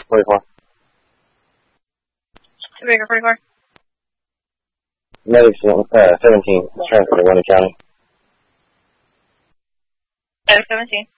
44. Baker 44. Medic 17, transfer to Winter County. Medic 17.